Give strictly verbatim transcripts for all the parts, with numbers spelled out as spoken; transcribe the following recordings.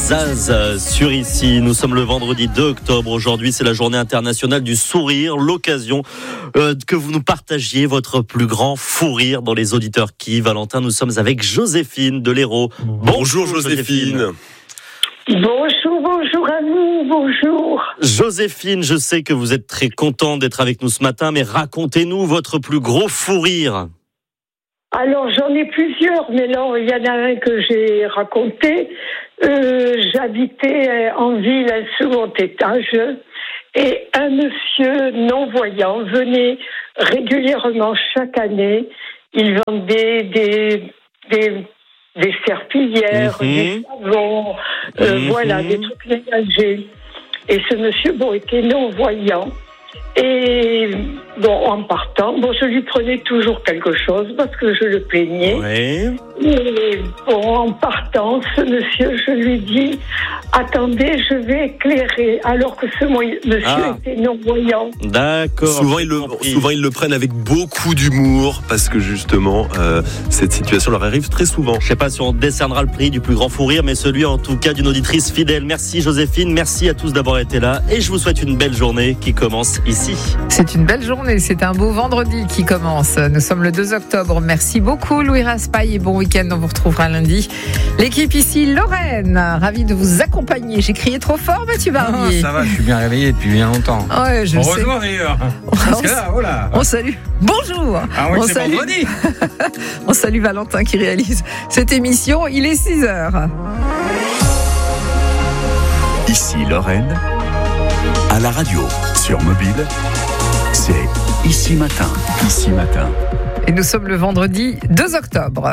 Zaz sur Ici. Nous sommes le vendredi deux octobre. Aujourd'hui, c'est la journée internationale du sourire. L'occasion euh, que vous nous partagiez votre plus grand fou rire dans les auditeurs qui. Valentin, nous sommes avec Joséphine de l'Hérault. Bonjour, bonjour Joséphine. Bonjour, bonjour à vous, bonjour. Joséphine, je sais que vous êtes très contente d'être avec nous ce matin, mais racontez-nous votre plus gros fou rire. Alors, j'en ai plusieurs, mais là, il y en a un que j'ai raconté. Euh, j'habitais en ville, à un second étage, et un monsieur non-voyant venait régulièrement chaque année. Il vendait des... des des serpillières, mmh. des savons, euh, mmh. voilà, des trucs ménagers. Et ce monsieur, bon, était non-voyant. Et, bon, en partant, bon, je lui prenais toujours quelque chose parce que je le plaignais. Oui. Et, bon, en partant, ce monsieur, je lui dis, attendez, je vais éclairer. Alors que ce monsieur ah. était non-voyant. D'accord. Souvent ils, le, souvent, ils le prennent avec beaucoup d'humour parce que justement, euh, cette situation leur arrive très souvent. Je sais pas si on décernera le prix du plus grand fou rire, mais celui en tout cas d'une auditrice fidèle. Merci Joséphine, merci à tous d'avoir été là. Et je vous souhaite une belle journée qui commence ici. C'est une belle journée, c'est un beau vendredi qui commence. Nous sommes le deux octobre. Merci beaucoup Louis Raspail et bon week-end. On vous retrouvera lundi. L'équipe ici, Lorraine, ravie de vous accompagner. J'ai crié trop fort, Mathieu Barbier. Non, ça va, je suis bien réveillé depuis bien longtemps. Ouais, je Heureusement d'ailleurs. Parce que là, oh là. On salue. Bonjour. Ah oui, on c'est salue. vendredi. On salue Valentin qui réalise cette émission. Il est six heures. Ici Lorraine, à la radio, sur mobile, c'est Ici Matin. Ici Matin. Et nous sommes le vendredi deux octobre.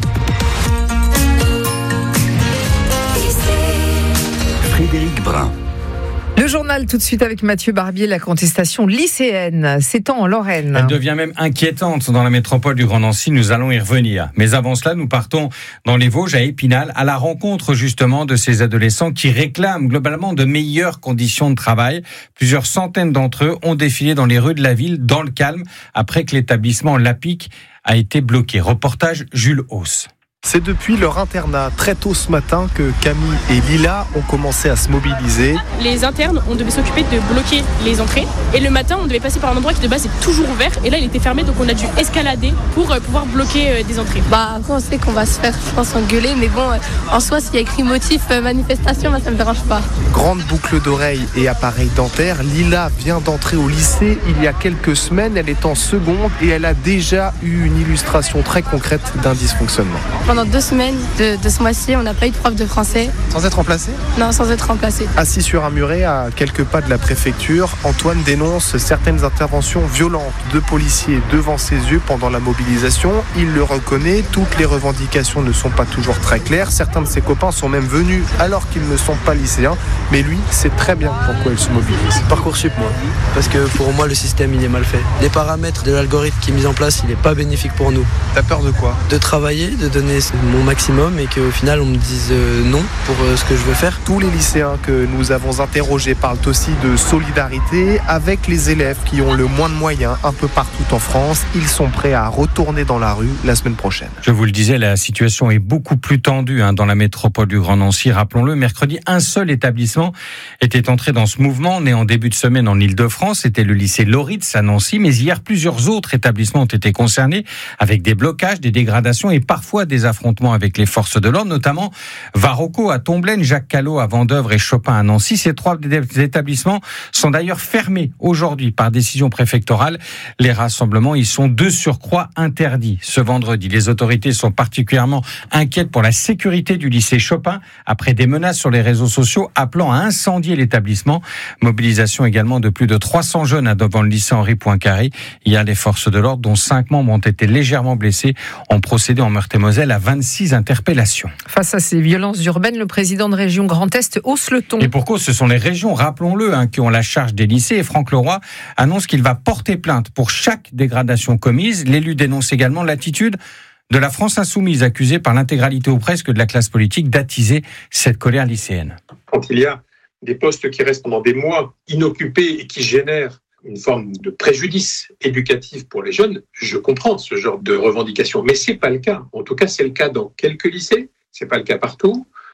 Frédéric Brun. Le journal tout de suite avec Mathieu Barbier, la contestation lycéenne s'étend en Lorraine. Elle devient même inquiétante dans la métropole du Grand Nancy, nous allons y revenir. Mais avant cela, nous partons dans les Vosges, à Épinal, à la rencontre justement de ces adolescents qui réclament globalement de meilleures conditions de travail. Plusieurs centaines d'entre eux ont défilé dans les rues de la ville, dans le calme, après que l'établissement Lapic a été bloqué. Reportage Jules Hauss. C'est depuis leur internat très tôt ce matin que Camille et Lila ont commencé à se mobiliser. Les internes, on devait s'occuper de bloquer les entrées. Et le matin, on devait passer par un endroit qui de base est toujours ouvert. Et là, il était fermé, donc on a dû escalader pour pouvoir bloquer des entrées. Bah, après, on sait qu'on va se faire, je pense, engueuler. Mais bon, en soi, s'il y a écrit motif manifestation, bah, ça me dérange pas. Grande boucle d'oreille et appareil dentaire, Lila vient d'entrer au lycée il y a quelques semaines. Elle est en seconde et elle a déjà eu une illustration très concrète d'un dysfonctionnement. Pendant deux semaines de, de ce mois-ci, on n'a pas eu de prof de français. Sans être remplacé ? Non, sans être remplacé. Assis sur un muret à quelques pas de la préfecture, Antoine dénonce certaines interventions violentes de policiers devant ses yeux pendant la mobilisation. Il le reconnaît, toutes les revendications ne sont pas toujours très claires. Certains de ses copains sont même venus alors qu'ils ne sont pas lycéens. Mais lui, sait très bien pourquoi il se mobilise. Parcoursup, moi. Parce que pour moi, le système, il est mal fait. Les paramètres de l'algorithme qui est mis en place, il n'est pas bénéfique pour nous. T'as peur de quoi ? De travailler, de donner mon maximum et qu'au final on me dise euh, non pour euh, ce que je veux faire. Tous les lycéens que nous avons interrogés parlent aussi de solidarité avec les élèves qui ont le moins de moyens un peu partout en France. Ils sont prêts à retourner dans la rue la semaine prochaine. Je vous le disais, la situation est beaucoup plus tendue hein, dans la métropole du Grand Nancy. Rappelons-le, mercredi, un seul établissement était entré dans ce mouvement, né en début de semaine en Ile-de-France. C'était le lycée Loritz à Nancy. Mais hier, plusieurs autres établissements ont été concernés avec des blocages, des dégradations et parfois des affrontements avec les forces de l'ordre, notamment Varocco à Tomblaine, Jacques Callot à Vendeuvre et Chopin à Nancy. Ces trois établissements sont d'ailleurs fermés aujourd'hui par décision préfectorale. Les rassemblements y sont de surcroît interdits ce vendredi. Les autorités sont particulièrement inquiètes pour la sécurité du lycée Chopin après des menaces sur les réseaux sociaux appelant à incendier l'établissement. Mobilisation également de plus de trois cents jeunes devant le lycée Henri Poincaré. Hier, les forces de l'ordre, dont cinq membres ont été légèrement blessés, ont procédé en Meurthe-et-Moselle à vingt-six interpellations. Face à ces violences urbaines, le président de région Grand Est hausse le ton. Et pour cause, ce sont les régions, rappelons-le, hein, qui ont la charge des lycées. Et Franck Leroy annonce qu'il va porter plainte pour chaque dégradation commise. L'élu dénonce également l'attitude de la France insoumise, accusée par l'intégralité ou presque de la classe politique d'attiser cette colère lycéenne. Quand il y a des postes qui restent pendant des mois inoccupés et qui génèrent une forme de préjudice éducatif pour les jeunes, je comprends ce genre de revendication. Mais c'est pas le cas. En tout cas, c'est le cas dans quelques lycées. C'est pas le cas partout.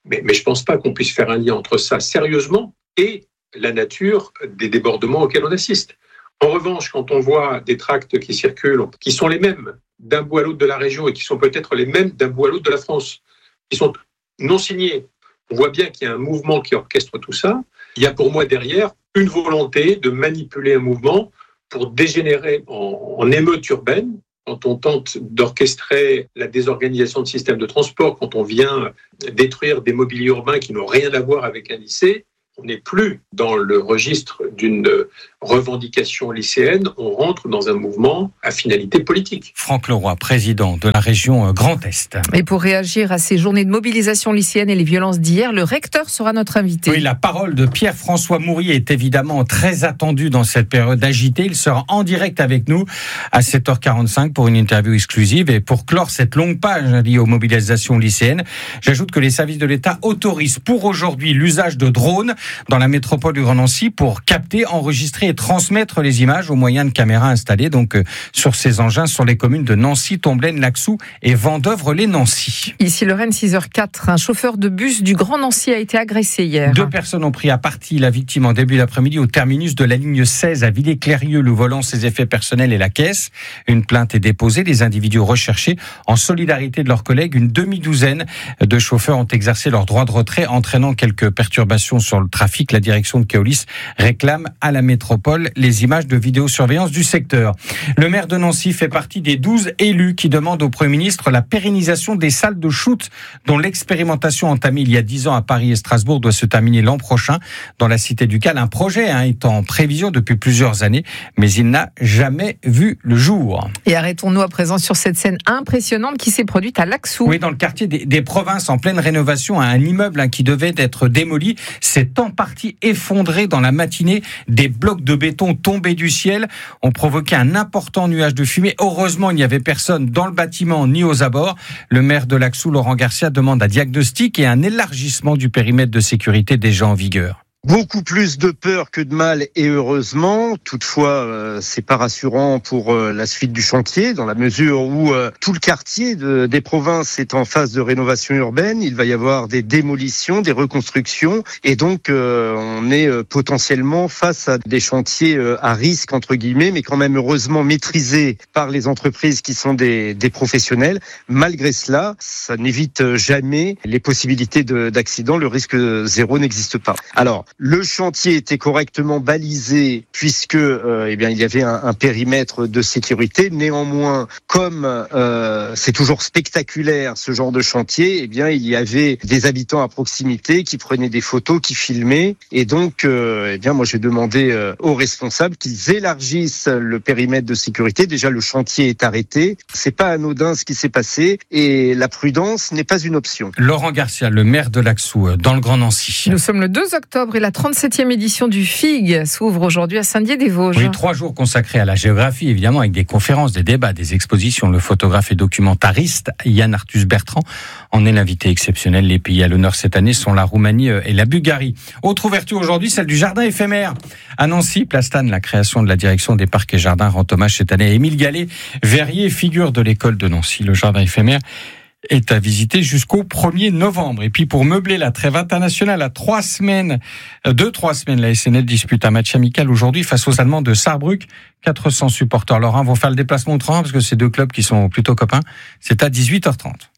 Mais, mais je ne pense pas qu'on puisse faire un lien entre ça sérieusement et la nature des débordements auxquels on assiste. En revanche, quand on voit des tracts qui circulent, qui sont les mêmes d'un bout à l'autre de la région et qui sont peut-être les mêmes d'un bout à l'autre de la France, qui sont non signés, on voit bien qu'il y a un mouvement qui orchestre tout ça. Il y a pour moi derrière une volonté de manipuler un mouvement pour dégénérer en, en émeute urbaine. Quand on tente d'orchestrer la désorganisation de systèmes de transport, quand on vient détruire des mobiliers urbains qui n'ont rien à voir avec un lycée, on n'est plus dans le registre d'une revendication lycéenne, on rentre dans un mouvement à finalité politique. Franck Leroy, président de la région Grand Est. Et pour réagir à ces journées de mobilisation lycéenne et les violences d'hier, le recteur sera notre invité. Oui, la parole de Pierre-François Mourier est évidemment très attendue dans cette période agitée. Il sera en direct avec nous à sept heures quarante-cinq pour une interview exclusive. Et pour clore cette longue page liée aux mobilisations lycéennes, j'ajoute que les services de l'État autorisent pour aujourd'hui l'usage de drones dans la métropole du Grand Nancy pour capter, enregistrer et transmettre les images au moyen de caméras installées donc euh, sur ces engins sur les communes de Nancy, Tomblaine, Laxou et Vendœuvre-les-Nancy. Ici Lorraine, six heures quatre, un chauffeur de bus du Grand Nancy a été agressé hier. Deux personnes ont pris à partie la victime en début d'après-midi au terminus de la ligne seize à Villers-Clérieux, le volant, ses effets personnels et la caisse. Une plainte est déposée. Les individus recherchés, en solidarité de leurs collègues, une demi-douzaine de chauffeurs ont exercé leur droit de retrait, entraînant quelques perturbations sur le trafic. La direction de Keolis réclame à la métropole les images de vidéosurveillance du secteur. Le maire de Nancy fait partie des douze élus qui demandent au Premier ministre la pérennisation des salles de shoot dont l'expérimentation entamée il y a dix ans à Paris et Strasbourg doit se terminer l'an prochain dans la cité du Cal. Un projet hein, est en prévision depuis plusieurs années, mais il n'a jamais vu le jour. Et arrêtons-nous à présent sur cette scène impressionnante qui s'est produite à Laxou. Oui, dans le quartier des, des Provinces, en pleine rénovation, un immeuble hein, qui devait être démoli s'est en partie effondré dans la matinée. Des blocs de béton tombés du ciel ont provoqué un important nuage de fumée. Heureusement, il n'y avait personne dans le bâtiment ni aux abords. Le maire de Laxou, Laurent Garcia, demande un diagnostic et un élargissement du périmètre de sécurité déjà en vigueur. Beaucoup plus de peur que de mal, et heureusement. Toutefois, euh, c'est pas rassurant pour euh, la suite du chantier, dans la mesure où euh, tout le quartier de, des Provinces est en phase de rénovation urbaine. Il va y avoir des démolitions, des reconstructions, et donc euh, on est euh, potentiellement face à des chantiers euh, à risque entre guillemets, mais quand même heureusement maîtrisés par les entreprises qui sont des, des professionnels. Malgré cela, ça n'évite jamais les possibilités de, d'accident. Le risque zéro n'existe pas. Alors, le chantier était correctement balisé puisque euh, eh bien il y avait un, un périmètre de sécurité. Néanmoins, comme euh, c'est toujours spectaculaire ce genre de chantier, eh bien il y avait des habitants à proximité qui prenaient des photos, qui filmaient, et donc euh, eh bien moi j'ai demandé euh, aux responsables qu'ils élargissent le périmètre de sécurité. Déjà le chantier est arrêté, c'est pas anodin ce qui s'est passé et la prudence n'est pas une option. Laurent Garcia, le maire de Laxou, dans le Grand Nancy. Nous sommes le deux octobre et la trente-septième édition du F I G s'ouvre aujourd'hui à Saint-Dié-des-Vosges. Oui, trois jours consacrés à la géographie, évidemment, avec des conférences, des débats, des expositions. Le photographe et documentariste Yann Arthus Bertrand en est l'invité exceptionnel. Les pays à l'honneur cette année sont la Roumanie et la Bulgarie. Autre ouverture aujourd'hui, celle du jardin éphémère. À Nancy, Plastane, la création de la direction des parcs et jardins rend hommage cette année à Émile Gallet, verrier, figure de l'école de Nancy. Le jardin éphémère est à visiter jusqu'au premier novembre. Et puis pour meubler la trêve internationale à trois semaines, deux, trois semaines, la S N L dispute un match amical aujourd'hui face aux Allemands de Saarbrück. quatre cents supporters lorrains vont faire le déplacement outre-Rhin parce que c'est deux clubs qui sont plutôt copains. C'est à dix-huit heures trente.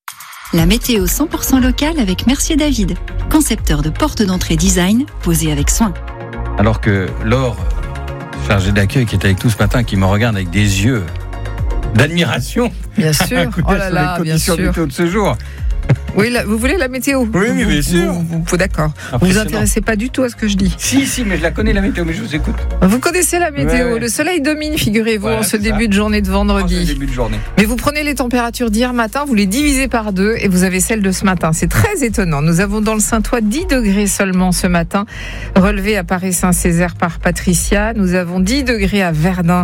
La météo cent pour cent locale avec Mercier David, concepteur de porte d'entrée design posé avec soin. Alors que Laure, chargée d'accueil, qui est avec nous ce matin, qui me regarde avec des yeux d'admiration. Bien sûr. Oh là là, les conditions bien sûr. météo de ce jour. Oui, là, vous voulez la météo? Oui, oui, bien sûr. Vous, vous, d'accord. Vous vous intéressez pas du tout à ce que je dis. Si, si, mais je la connais la météo, mais je vous écoute. Vous connaissez la météo. Ouais, ouais. Le soleil domine, figurez-vous, Voilà, en ce début ça. de journée de vendredi. En ce début de journée. Mais vous prenez les températures d'hier matin, vous les divisez par deux et vous avez celles de ce matin. C'est très étonnant. Nous avons dans le Saintois dix degrés seulement ce matin, relevé à Paris-Saint-Césaire par Patricia. Nous avons dix degrés à Verdun,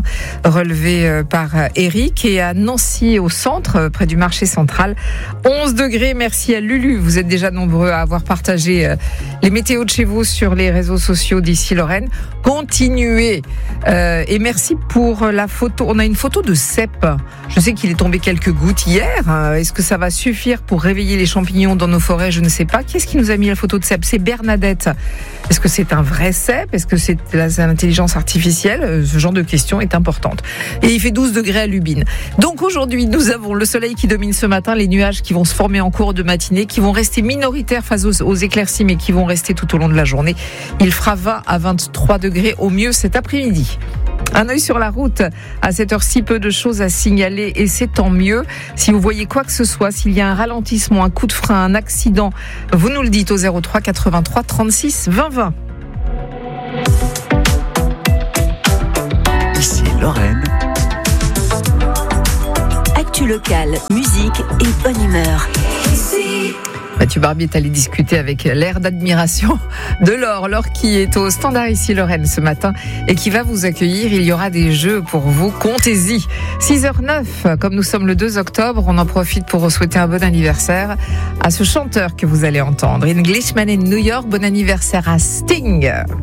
relevé par Eric, et à Nancy au centre, près du marché central, onze degrés. Merci. merci à Lulu. Vous êtes déjà nombreux à avoir partagé euh, les météos de chez vous sur les réseaux sociaux d'ici Lorraine. Continuez. Euh, et merci pour la photo. On a une photo de cèpe. Je sais qu'il est tombé quelques gouttes hier. Est-ce que ça va suffire pour réveiller les champignons dans nos forêts? Je ne sais pas. Qui est-ce qui nous a mis la photo de cèpe? C'est Bernadette. Est-ce que c'est un vrai cèpe? Est-ce que c'est l'intelligence artificielle? Ce genre de question est importante. Et il fait douze degrés à Lubin. Donc aujourd'hui, nous avons le soleil qui domine ce matin, les nuages qui vont se former en cours de matinée, qui vont rester minoritaires face aux, aux éclaircies, mais qui vont rester tout au long de la journée. Il fera vingt à vingt-trois degrés au mieux cet après-midi. Un œil sur la route. À cette heure-ci, peu de choses à signaler et c'est tant mieux. Si vous voyez quoi que ce soit, s'il y a un ralentissement, un coup de frein, un accident, vous nous le dites au zéro trois quatre-vingt-trois trente-six vingt vingt. Ici Lorraine. Actu locale, musique et bonne humeur. Mathieu Barbier est allé discuter avec l'air d'admiration de Laure. Laure qui est au standard ici Lorraine ce matin et qui va vous accueillir. Il y aura des jeux pour vous. Comptez-y. six heures neuf, comme nous sommes le deux octobre, on en profite pour vous souhaiter un bon anniversaire à ce chanteur que vous allez entendre. Englishman in New York, bon anniversaire à Sting.